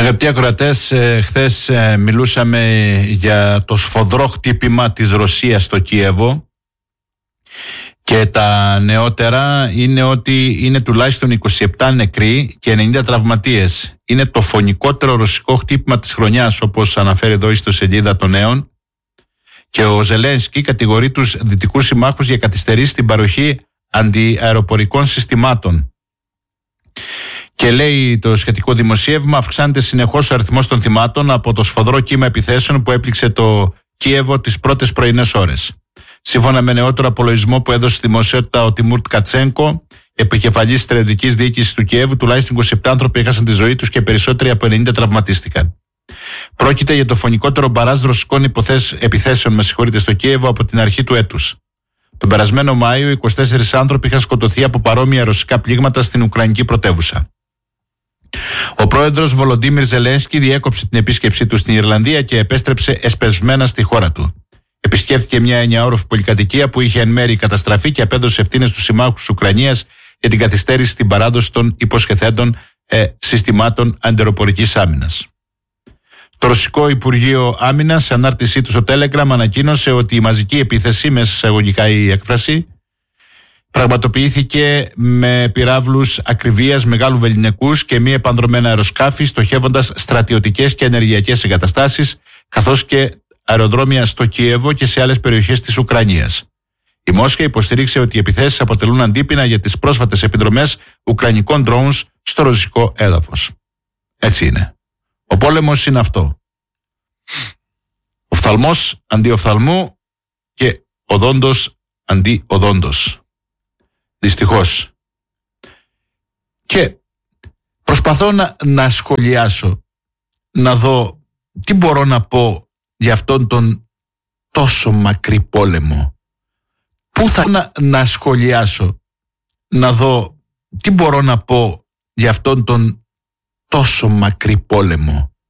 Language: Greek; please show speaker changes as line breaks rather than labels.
Αγαπητοί ακροατές, χθες μιλούσαμε για το σφοδρό χτύπημα της Ρωσίας στο Κίεβο και τα νεότερα είναι ότι είναι τουλάχιστον 27 νεκροί και 90 τραυματίες. Είναι το φωνικότερο ρωσικό χτύπημα της χρονιάς, όπως αναφέρει εδώ η ιστοσελίδα των Νέων, και ο Ζελένσκι κατηγορεί τους δυτικούς συμμάχους για καθυστερήσεις στην παροχή αντιαεροπορικών συστημάτων. Και λέει το σχετικό δημοσίευμα, αυξάνεται συνεχώς ο αριθμός των θυμάτων από το σφοδρό κύμα επιθέσεων που έπληξε το Κίεβο τις πρώτες πρωινές ώρες. Σύμφωνα με νεότερο απολογισμό που έδωσε στη δημοσιότητα ο Τιμούρ Tkachenko, επικεφαλής στρατιωτικής διοίκησης του Κιέβου, τουλάχιστον 27 άνθρωποι έχασαν τη ζωή τους και περισσότεροι από 90 τραυματίστηκαν. Πρόκειται για το φωνικότερο μπαράζ ρωσικών επιθέσεων στο Κίεβο από την αρχή του έτους. Τον περασμένο Μάιο, 24 άνθρωποι είχαν σκοτωθεί από παρόμοια ρωσικά πλήγματα στην Ουκρανική πρωτεύουσα. Ο πρόεδρος Βολοντίμιρ Ζελένσκι διέκοψε την επίσκεψή του στην Ιρλανδία και επέστρεψε εσπεσμένα στη χώρα του. Επισκέφθηκε μια 9όροφη πολυκατοικία που είχε εν μέρει καταστραφεί και απέδωσε ευθύνες στους συμμάχους της Ουκρανίας για την καθυστέρηση στην παράδοση των υποσχεθέντων συστημάτων αντιαεροπορικής άμυνας. Το Ρωσικό Υπουργείο Άμυνας, σε ανάρτησή του στο Telegram, ανακοίνωσε ότι η μαζική επίθεση, μέσα εισαγωγικά η έκφραση, πραγματοποιήθηκε με πυράβλους ακριβίας μεγάλου βεληνικούς και μη επανδρωμένα αεροσκάφη, στοχεύοντας στρατιωτικές και ενεργειακές εγκαταστάσεις, καθώς και αεροδρόμια στο Κίεβο και σε άλλες περιοχές της Ουκρανίας. Η Μόσχα υποστήριξε ότι οι επιθέσεις αποτελούν αντίπεινα για τις πρόσφατες επιδρομές ουκρανικών drones στο ρωσικό έδαφος. Έτσι είναι. Ο πόλεμος είναι αυτό. Οφθαλμός αντί οφθαλμού και οδόντος αντί οδόντος. Δυστυχώς. Και προσπαθώ να σχολιάσω, να δω τι μπορώ να πω για αυτόν τον τόσο μακρύ πόλεμο. Πού θα να σχολιάσω, να δω τι μπορώ να πω για αυτόν τον τόσο μακρύ πόλεμο.